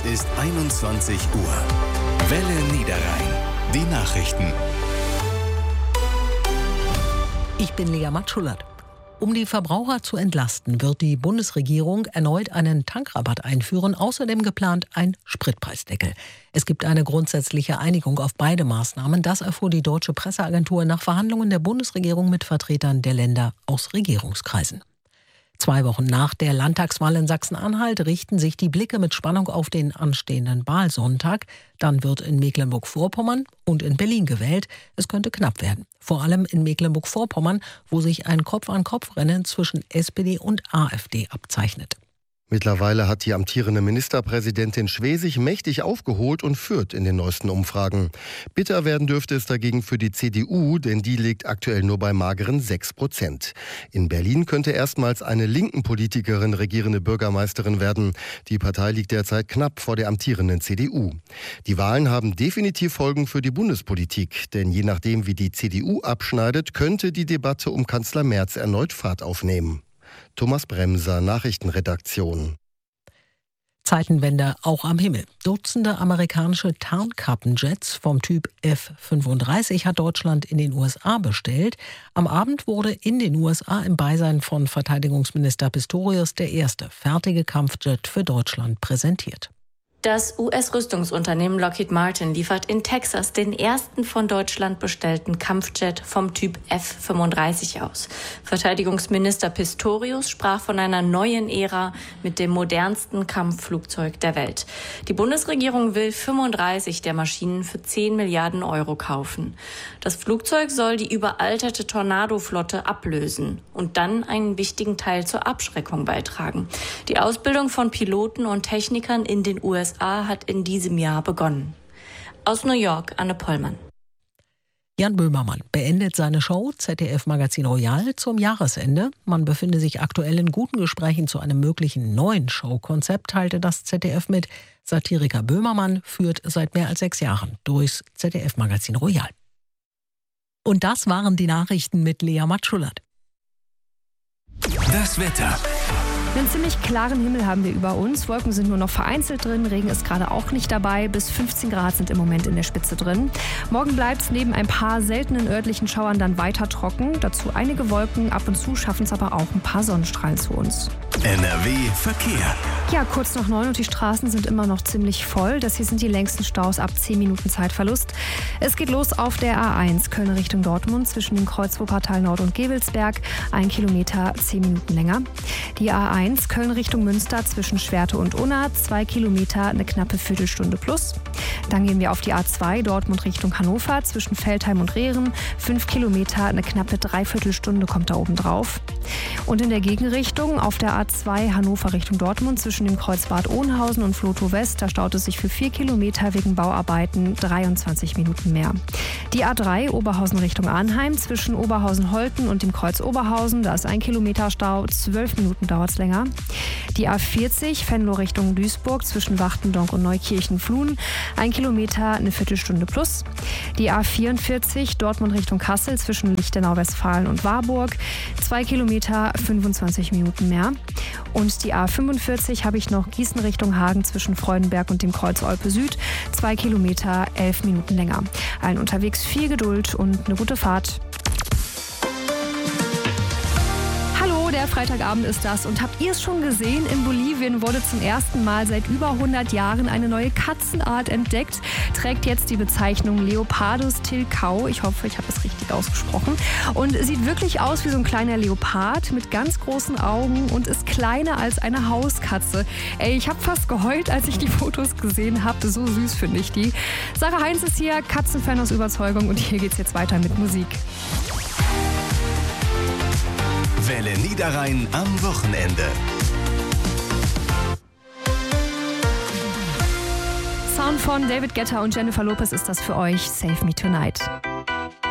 Es ist 21 Uhr. Welle Niederrhein. Die Nachrichten. Ich bin Lea Matschulert. Um die Verbraucher zu entlasten, wird die Bundesregierung erneut einen Tankrabatt einführen, außerdem geplant ein Spritpreisdeckel. Es gibt eine grundsätzliche Einigung auf beide Maßnahmen. Das erfuhr die Deutsche Presseagentur nach Verhandlungen der Bundesregierung mit Vertretern der Länder aus Regierungskreisen. 2 Wochen nach der Landtagswahl in Sachsen-Anhalt richten sich die Blicke mit Spannung auf den anstehenden Wahlsonntag. Dann wird in Mecklenburg-Vorpommern und in Berlin gewählt. Es könnte knapp werden. Vor allem in Mecklenburg-Vorpommern, wo sich ein Kopf-an-Kopf-Rennen zwischen SPD und AfD abzeichnet. Mittlerweile hat die amtierende Ministerpräsidentin Schwesig mächtig aufgeholt und führt in den neuesten Umfragen. Bitter werden dürfte es dagegen für die CDU, denn die liegt aktuell nur bei mageren 6%. In Berlin könnte erstmals eine linken Politikerin regierende Bürgermeisterin werden. Die Partei liegt derzeit knapp vor der amtierenden CDU. Die Wahlen haben definitiv Folgen für die Bundespolitik, denn je nachdem, wie die CDU abschneidet, könnte die Debatte um Kanzler Merz erneut Fahrt aufnehmen. Thomas Bremser, Nachrichtenredaktion. Zeitenwende auch am Himmel. Dutzende amerikanische Tarnkappenjets vom Typ F-35 hat Deutschland in den USA bestellt. Am Abend wurde in den USA im Beisein von Verteidigungsminister Pistorius der erste fertige Kampfjet für Deutschland präsentiert. Das US-Rüstungsunternehmen Lockheed Martin liefert in Texas den ersten von Deutschland bestellten Kampfjet vom Typ F-35 aus. Verteidigungsminister Pistorius sprach von einer neuen Ära mit dem modernsten Kampfflugzeug der Welt. Die Bundesregierung will 35 der Maschinen für 10 Milliarden Euro kaufen. Das Flugzeug soll die überalterte Tornado-Flotte ablösen und dann einen wichtigen Teil zur Abschreckung beitragen. Die Ausbildung von Piloten und Technikern in den USA hat in diesem Jahr begonnen. Aus New York, Anne Pollmann. Jan Böhmermann beendet seine Show ZDF-Magazin Royal zum Jahresende. Man befinde sich aktuell in guten Gesprächen zu einem möglichen neuen Showkonzept, teilte das ZDF mit. Satiriker Böhmermann führt seit mehr als 6 Jahren durchs ZDF-Magazin Royal. Und das waren die Nachrichten mit Lea Matschulert. Das Wetter. Einen ziemlich klaren Himmel haben wir über uns. Wolken sind nur noch vereinzelt drin, Regen ist gerade auch nicht dabei. Bis 15 Grad sind im Moment in der Spitze drin. Morgen bleibt es neben ein paar seltenen örtlichen Schauern dann weiter trocken. Dazu einige Wolken, ab und zu schaffen es aber auch ein paar Sonnenstrahlen zu uns. NRW Verkehr. Ja, kurz nach 9 und die Straßen sind immer noch ziemlich voll. Das hier sind die längsten Staus ab 10 Minuten Zeitverlust. Es geht los auf der A1 Köln Richtung Dortmund zwischen dem Kreuz Wuppertal Nord und Gevelsberg. 1 Kilometer, 10 Minuten länger. Die A1 Köln Richtung Münster zwischen Schwerte und Unna, 2 Kilometer, eine knappe Viertelstunde plus. Dann gehen wir auf die A2 Dortmund Richtung Hannover zwischen Veltheim und Rehren, 5 Kilometer, eine knappe Dreiviertelstunde kommt da oben drauf. Und in der Gegenrichtung auf der A2 Hannover Richtung Dortmund zwischen dem Kreuz Bad Oeynhausen und Vlotho West, da staut es sich für 4 Kilometer wegen Bauarbeiten 23 Minuten mehr. Die A3 Oberhausen Richtung Arnheim zwischen Oberhausen-Holten und dem Kreuz Oberhausen, da ist 1 Kilometer Stau, 12 Minuten dauert es länger. Die A40 Venlo Richtung Duisburg zwischen Wachtendonk und Neukirchen-Flun, 1 Kilometer, eine Viertelstunde plus. Die A44 Dortmund Richtung Kassel zwischen Lichtenau-Westfalen und Warburg, 2 Kilometer, 25 Minuten mehr. Und die A45 habe ich noch Gießen Richtung Hagen zwischen Freudenberg und dem Kreuz Olpe Süd, 2 Kilometer, 11 Minuten länger. Allen unterwegs viel Geduld und eine gute Fahrt. Der Freitagabend ist das. Und habt ihr es schon gesehen? In Bolivien wurde zum ersten Mal seit über 100 Jahren eine neue Katzenart entdeckt. Trägt jetzt die Bezeichnung Leopardus tilcau. Ich hoffe, ich habe es richtig ausgesprochen. Und sieht wirklich aus wie so ein kleiner Leopard mit ganz großen Augen und ist kleiner als eine Hauskatze. Ey, ich habe fast geheult, als ich die Fotos gesehen habe. So süß finde ich die. Sarah Heinz ist hier, Katzenfan aus Überzeugung. Und hier geht's jetzt weiter mit Musik. Welle Niederrhein am Wochenende. Sound von David Guetta und Jennifer Lopez ist das für euch. Save Me Tonight.